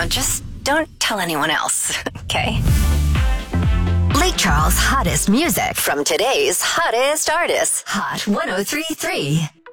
Now, just don't tell anyone else, okay? Lake Charles' hottest music from today's hottest artists. Hot 103.3.